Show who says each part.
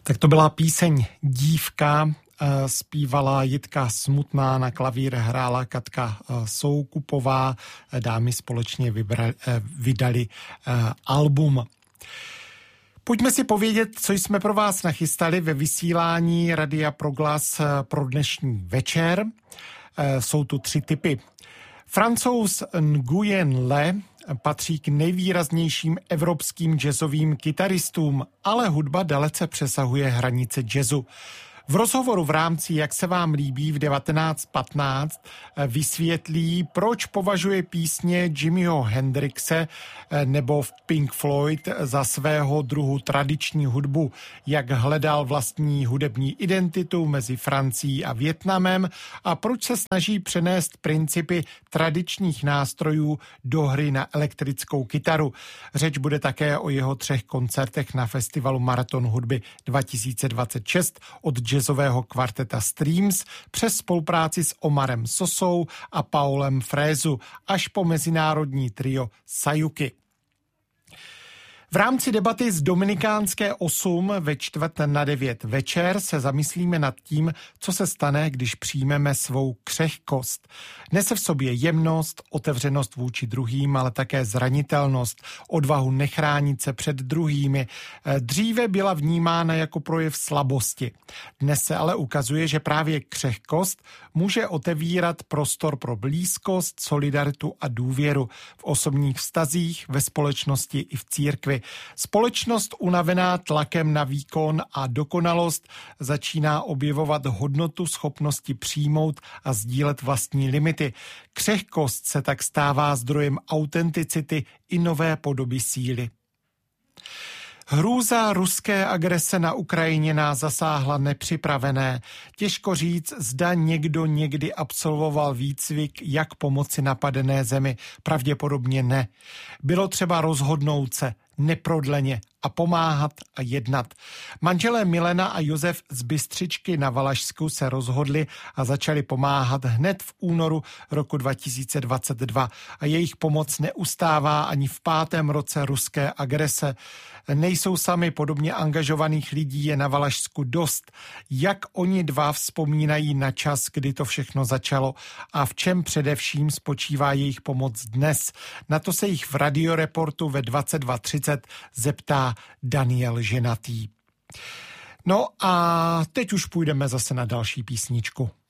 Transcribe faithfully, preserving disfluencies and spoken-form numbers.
Speaker 1: Tak to byla píseň Dívka, zpívala Jitka Smutná, na klavír hrála Katka Soukupová, dámy společně vybrali, vydali album. Pojďme si povědět, co jsme pro vás nachystali ve vysílání Radia Proglas pro dnešní večer. Jsou tu tři typy. Francouz Nguyen Le patří k nejvýraznějším evropským jazzovým kytaristům, ale hudba dalece přesahuje hranice jazzu. V rozhovoru v rámci Jak se vám líbí v devatenáct patnáct vysvětlí, proč považuje písně Jimiho Hendrixe nebo v Pink Floyd za svého druhu tradiční hudbu, jak hledal vlastní hudební identitu mezi Francií a Vietnamem a proč se snaží přenést principy tradičních nástrojů do hry na elektrickou kytaru. Řeč bude také o jeho třech koncertech na festivalu Maraton hudby dva tisíce dvacet šest od jazzového kvarteta Streams přes spolupráci s Omarem Sosou a Paulem Frézu až po mezinárodní trio Sayuki. V rámci debaty z Dominikánské osm ve čtvrt na devět večer se zamyslíme nad tím, co se stane, když přijmeme svou křehkost. Nese v sobě jemnost, otevřenost vůči druhým, ale také zranitelnost, odvahu nechránit se před druhými. Dříve byla vnímána jako projev slabosti. Dnes se ale ukazuje, že právě křehkost může otevírat prostor pro blízkost, solidaritu a důvěru v osobních vztazích, ve společnosti i v církvi. Společnost unavená tlakem na výkon a dokonalost začíná objevovat hodnotu schopnosti přijmout a sdílet vlastní limity. Křehkost se tak stává zdrojem autenticity i nové podoby síly. Hrůza ruské agrese na Ukrajině nás zasáhla nepřipravené. Těžko říct, zda někdo někdy absolvoval výcvik, jak pomoci napadené zemi. Pravděpodobně ne. Bylo třeba rozhodnout se neprodleně a pomáhat a jednat. Manželé Milena a Josef z Bystřičky na Valašsku se rozhodli a začali pomáhat hned v únoru roku dva tisíce dvacet dva a jejich pomoc neustává ani v pátém roce ruské agrese. Nejsou sami, podobně angažovaných lidí je na Valašsku dost. Jak oni dva vzpomínají na čas, kdy to všechno začalo a v čem především spočívá jejich pomoc dnes? Na to se jich v Radioreportu ve dvacet dva třicet zeptá Daniel Ženatý. No a teď už půjdeme zase na další písničku.